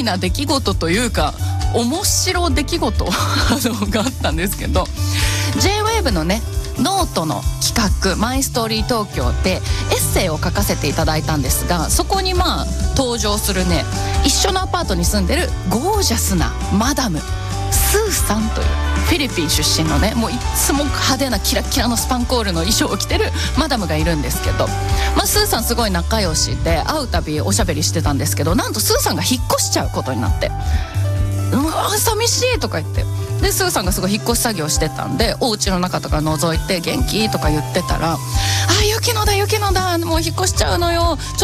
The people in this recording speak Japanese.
な出来事というか面白出来事があったんですけど、 J-WAVE のねノートの企画マイストーリー東京でエッセイを書かせていただいたんですが、そこに登場するね、一緒のアパートに住んでるゴージャスなマダムスーさんというフィリピン出身のね、もういつも派手なキラキラのスパンコールの衣装を着てるマダムがいるんですけど、スーさんすごい仲良しで会うたびおしゃべりしてたんですけど、なんとスーさんが引っ越しちゃうことになって、寂しいとか言って、でスーさんがすごい引っ越し作業してたんで、お家の中とか覗いて元気とか言ってたら、雪乃だもう引っ越しちゃうのよ、